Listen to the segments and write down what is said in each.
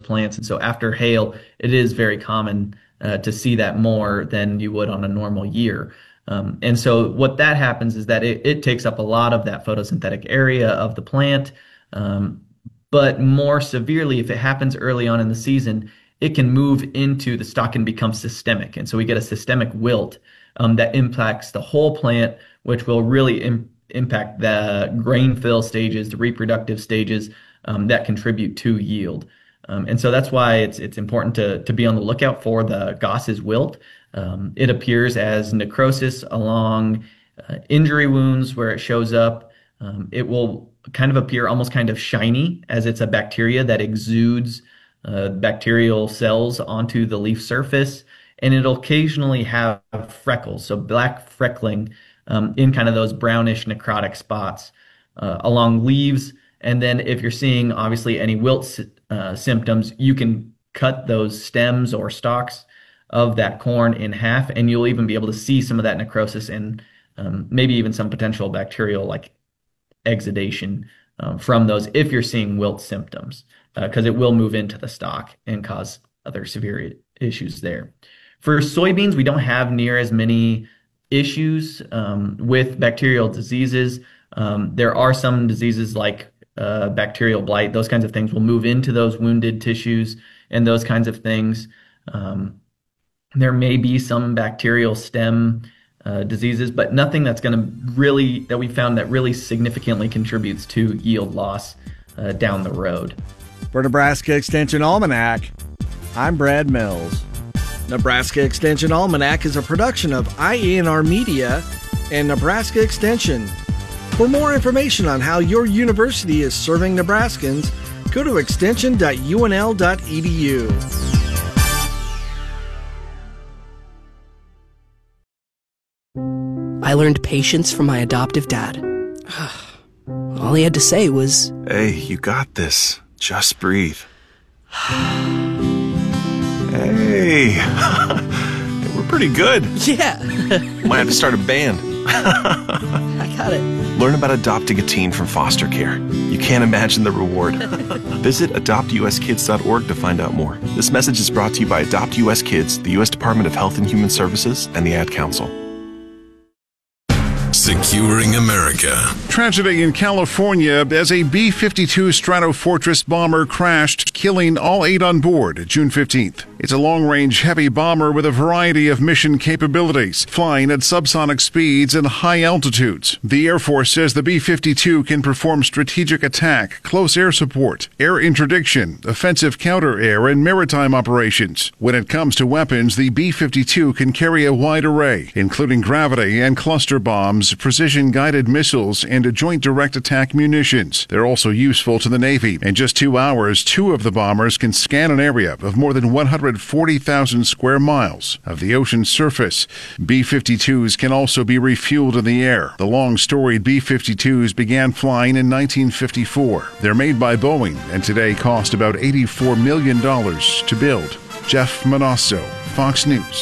plants. And so after hail, it is very common to see that more than you would on a normal year. And so what that happens is that it takes up a lot of that photosynthetic area of the plant. But more severely, if it happens early on in the season, it can move into the stalk and become systemic. And so we get a systemic wilt that impacts the whole plant, which will really impact the grain fill stages, the reproductive stages that contribute to yield. And so that's why it's important to be on the lookout for the Goss's wilt. It appears as necrosis along injury wounds where it shows up. It will kind of appear almost kind of shiny, as it's a bacteria that exudes bacterial cells onto the leaf surface. And it'll occasionally have freckles, so black freckling in kind of those brownish necrotic spots along leaves. And then if you're seeing obviously any wilt symptoms, you can cut those stems or stalks of that corn in half, and you'll even be able to see some of that necrosis and maybe even some potential bacterial like exudation from those if you're seeing wilt symptoms, because it will move into the stalk and cause other severe issues there. For soybeans, we don't have near as many issues with bacterial diseases. There are some diseases like bacterial blight. Those kinds of things will move into those wounded tissues and those kinds of things. There may be some bacterial stem diseases, but nothing that's going to really, that we found that really significantly contributes to yield loss down the road. For Nebraska Extension Almanac, I'm Brad Mills. Nebraska Extension Almanac is a production of IENR Media and Nebraska Extension. For more information on how your university is serving Nebraskans, go to extension.unl.edu. I learned patience from my adoptive dad. All he had to say was, "Hey, you got this. Just breathe." Hey, we're pretty good. Yeah. Might have to start a band. I got it. Learn about adopting a teen from foster care. You can't imagine the reward. Visit adoptuskids.org to find out more. This message is brought to you by Adopt US Kids, the U.S. Department of Health and Human Services, and the Ad Council. Securing America. Tragedy in California as a B-52 Stratofortress bomber crashed, killing all 8 on board June 15th. It's a long-range heavy bomber with a variety of mission capabilities, flying at subsonic speeds and high altitudes. The Air Force says the B-52 can perform strategic attack, close air support, air interdiction, offensive counter-air, and maritime operations. When it comes to weapons, the B-52 can carry a wide array, including gravity and cluster bombs, precision-guided missiles, and joint direct attack munitions. They're also useful to the Navy. In just 2 hours, 2 of the bombers can scan an area of more than 140,000 square miles of the ocean's surface. B-52s can also be refueled in the air. The long-storied B-52s began flying in 1954. They're made by Boeing and today cost about $84 million to build. Jeff Manasso, Fox News.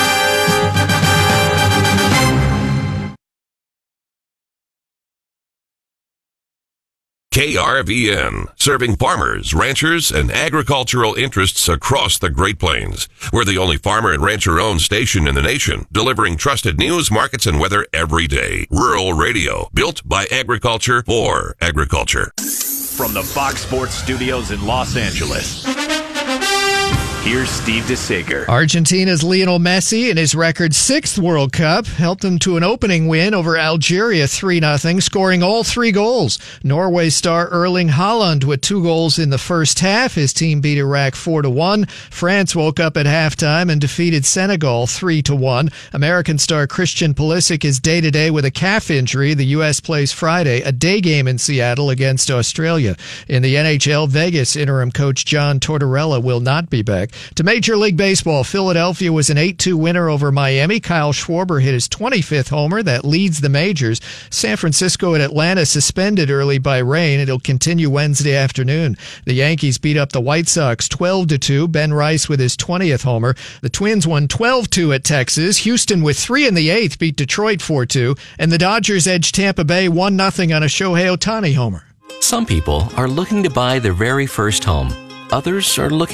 KRVN, serving farmers, ranchers, and agricultural interests across the Great Plains. We're the only farmer and rancher-owned station in the nation, delivering trusted news, markets, and weather every day. Rural radio, built by agriculture for agriculture. From the Fox Sports Studios in Los Angeles, here's Steve DeSager. Argentina's Lionel Messi in his record 6th World Cup helped them to an opening win over Algeria 3-0, scoring all 3 goals. Norway star Erling Haaland with 2 goals in the first half. His team beat Iraq 4-1. France woke up at halftime and defeated Senegal 3-1. American star Christian Pulisic is day-to-day with a calf injury. The U.S. plays Friday, a day game in Seattle against Australia. In the NHL, Vegas interim coach John Tortorella will not be back. To Major League Baseball, Philadelphia was an 8-2 winner over Miami. Kyle Schwarber hit his 25th homer. That leads the majors. San Francisco and Atlanta suspended early by rain. It'll continue Wednesday afternoon. The Yankees beat up the White Sox 12-2. Ben Rice with his 20th homer. The Twins won 12-2 at Texas. Houston with 3 in the 8th beat Detroit 4-2. And the Dodgers edged Tampa Bay 1-0 on a Shohei Ohtani homer. Some people are looking to buy their very first home. Others are looking